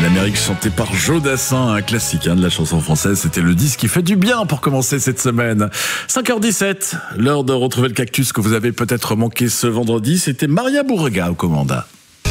L'Amérique chantée par Joe Dassin, un classique de la chanson française. C'était le disque qui fait du bien pour commencer cette semaine. 5h17, l'heure de retrouver le cactus que vous avez peut-être manqué ce vendredi. C'était Maria Bourrega aux commandes.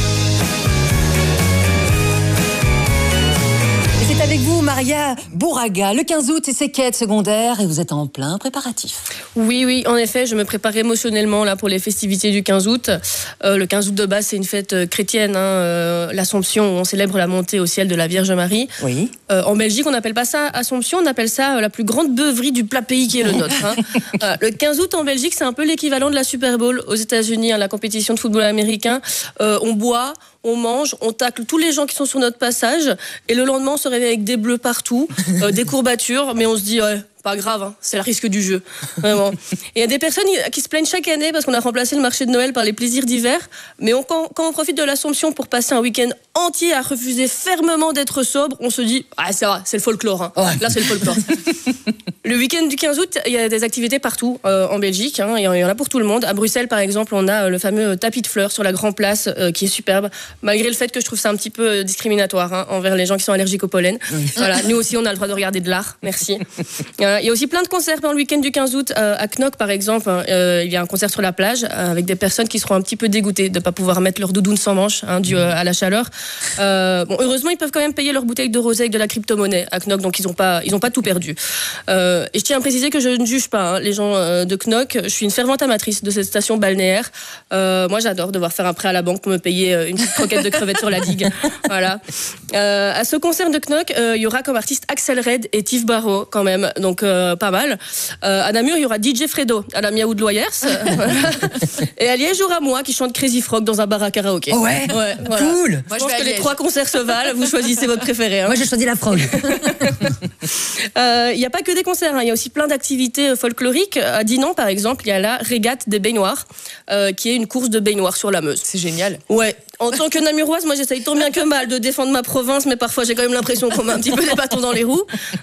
C'est avec vous, Maria Bourrega. Le 15 août, c'est ses quêtes secondaires et vous êtes en plein préparatif. Oui, en effet, je me prépare émotionnellement là pour les festivités du 15 août. Le 15 août de base, c'est une fête chrétienne, l'Assomption, où on célèbre la montée au ciel de la Vierge Marie. Oui. En Belgique, on n'appelle pas ça Assomption, on appelle ça la plus grande beuverie du plat pays qui est le nôtre. Le 15 août en Belgique, c'est un peu l'équivalent de la Super Bowl aux États-Unis, la compétition de football américain. On boit, on mange, on tacle tous les gens qui sont sur notre passage, et le lendemain, on se réveille avec des bleus partout, des courbatures, mais on se dit pas grave, c'est le risque du jeu. Vraiment. Et il y a des personnes qui se plaignent chaque année parce qu'on a remplacé le marché de Noël par les plaisirs d'hiver, mais quand on profite de l'Assomption pour passer un week-end entier à refuser fermement d'être sobre, on se dit ça va, c'est le folklore. Ouais. Là, c'est le folklore. Le week-end du 15 août, il y a des activités partout en Belgique. Il y en a pour tout le monde. À Bruxelles, par exemple, on a le fameux tapis de fleurs sur la Grand Place qui est superbe, malgré le fait que je trouve ça un petit peu discriminatoire envers les gens qui sont allergiques au pollen. Voilà, nous aussi, on a le droit de regarder de l'art. Merci. Il y a aussi plein de concerts pendant le week-end du 15 août. À Knock, par exemple, il y a un concert sur la plage avec des personnes qui seront un petit peu dégoûtées de ne pas pouvoir mettre leur doudoune sans manches dû à la chaleur. Heureusement, ils peuvent quand même payer leur bouteille de rosé avec de la crypto-monnaie à Knock, donc ils n'ont pas tout perdu. Et je tiens à préciser que je ne juge pas les gens de Knock. Je suis une fervente amatrice de cette station balnéaire. Moi, j'adore devoir faire un prêt à la banque pour me payer une petite croquette de crevettes sur la digue. Voilà. À ce concert de Knock, il y aura comme artistes Axel Red et Tiff Barrow quand même, donc pas mal. À Namur, il y aura DJ Fredo à la Miaou de Loyers. Et à Liège, il y aura moi qui chante Crazy Frog dans un bar à karaoké. Oh ouais, voilà. Cool. Je pense que les 3 concerts se valent. Vous choisissez votre préféré. Moi, j'ai choisi la frog. Il n'y a pas que des concerts, il y a aussi plein d'activités folkloriques. À Dinan, par exemple, il y a la régate des baignoires, qui est une course de baignoires sur la Meuse. C'est génial. Ouais. En tant que namuroise, moi j'essaye tant bien que mal de défendre ma province, mais parfois j'ai quand même l'impression qu'on met un petit peu des bâtons dans les roues.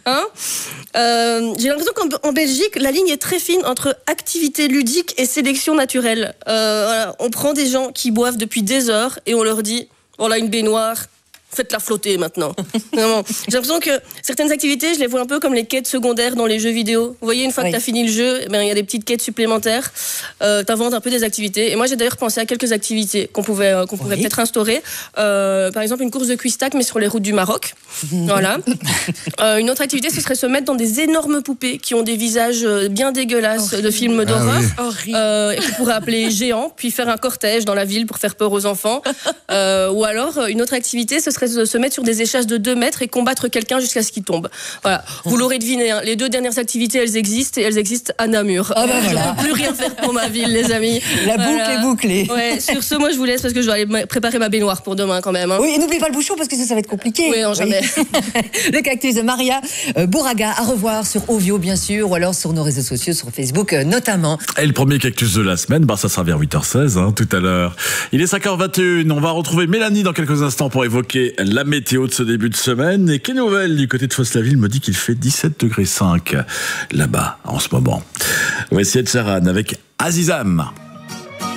J'ai l'impression qu'en Belgique, la ligne est très fine entre activité ludique et sélection naturelle. Voilà, on prend des gens qui boivent depuis des heures et on leur dit voilà une baignoire. Faites-la flotter maintenant. Vraiment. J'ai l'impression que certaines activités, je les vois un peu comme les quêtes secondaires dans les jeux vidéo. Vous voyez, une fois que tu as fini le jeu, il y a des petites quêtes supplémentaires. T'inventes un peu des activités. Et moi, j'ai d'ailleurs pensé à quelques activités qu'on pourrait peut-être instaurer. Par exemple, une course de cuistac, mais sur les routes du Maroc. Voilà. Une autre activité, ce serait se mettre dans des énormes poupées qui ont des visages bien dégueulasses de films d'horreur. Et qu'on pourrait appeler géants, puis faire un cortège dans la ville pour faire peur aux enfants. Ou alors, une autre activité, ce serait de se mettre sur des échasses de 2 mètres et combattre quelqu'un jusqu'à ce qu'il tombe. Voilà. Vous l'aurez deviné, les 2 dernières activités, elles existent, et elles existent à Namur. Je ne peux plus rien faire pour ma ville, les amis. La boucle est bouclée. Ouais, sur ce, moi, je vous laisse parce que je dois aller préparer ma baignoire pour demain quand même. Oui, et n'oubliez pas le bouchon parce que ça va être compliqué. Oui, non, jamais. Le cactus de Maria Bourrega à revoir sur Ovio, bien sûr, ou alors sur nos réseaux sociaux, sur Facebook notamment. Et le premier cactus de la semaine, ça sera vers 8h16 tout à l'heure. Il est 5h21, on va retrouver Mélanie dans quelques instants pour évoquer la météo de ce début de semaine. Et quelle nouvelle du côté de Fosse-la-Ville me dit qu'il fait 17,5 degrés là-bas en ce moment. Voici Ed Sheeran avec Azizam.